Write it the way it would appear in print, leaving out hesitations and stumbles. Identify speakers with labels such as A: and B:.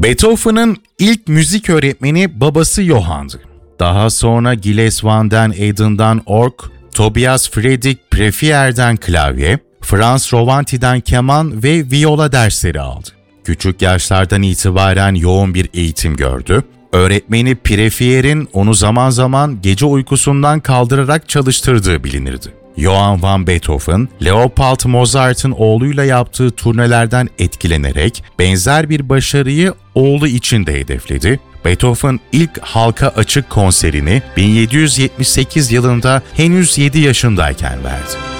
A: Beethoven'ın ilk müzik öğretmeni babası Johann'dı. Daha sonra Gilles van den Eyden'dan org, Tobias Friedrich Prefier'den klavye, Franz Rovanti'den keman ve viola dersleri aldı. Küçük yaşlardan itibaren yoğun bir eğitim gördü. Öğretmeni Prefier'in onu zaman zaman gece uykusundan kaldırarak çalıştırdığı bilinirdi. Johann van Beethoven, Leopold Mozart'ın oğluyla yaptığı turnelerden etkilenerek benzer bir başarıyı oğlu için de hedefledi. Beethoven ilk halka açık konserini 1778 yılında henüz 7 yaşındayken verdi.